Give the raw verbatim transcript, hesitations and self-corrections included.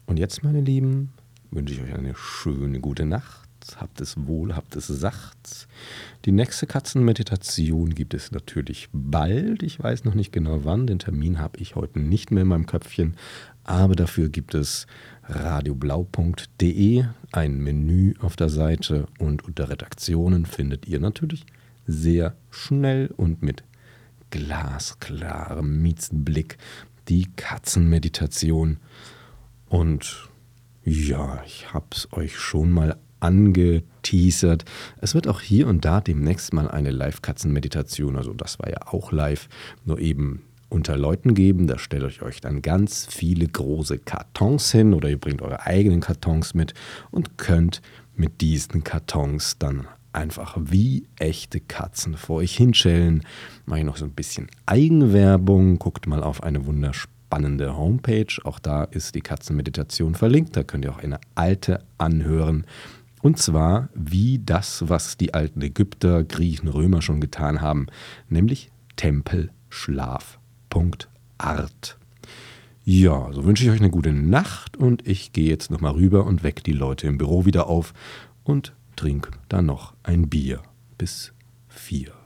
Und jetzt, meine Lieben, wünsche ich euch eine schöne gute Nacht. Habt es wohl, habt es sacht. Die nächste Katzenmeditation gibt es natürlich bald. Ich weiß noch nicht genau wann. Den Termin habe ich heute nicht mehr in meinem Köpfchen. Aber dafür gibt es radioblau punkt de, ein Menü auf der Seite. Und unter Redaktionen findet ihr natürlich sehr schnell und mit glasklarem Mietsblick die Katzenmeditation. Und ja, ich habe es euch schon mal angeteasert. Es wird auch hier und da demnächst mal eine Live-Katzenmeditation, also das war ja auch live, nur eben unter Leuten geben. Da stellt euch euch dann ganz viele große Kartons hin oder ihr bringt eure eigenen Kartons mit und könnt mit diesen Kartons dann einfach wie echte Katzen vor euch hinschellen. Mache ich noch so ein bisschen Eigenwerbung. Guckt mal auf eine wunderspannende Homepage. Auch da ist die Katzenmeditation verlinkt. Da könnt ihr auch eine alte anhören. Und zwar wie das, was die alten Ägypter, Griechen, Römer schon getan haben, nämlich tempelschlaf punkt art. Ja, so wünsche ich euch eine gute Nacht und ich gehe jetzt nochmal rüber und wecke die Leute im Büro wieder auf und trinke dann noch ein Bier bis vier.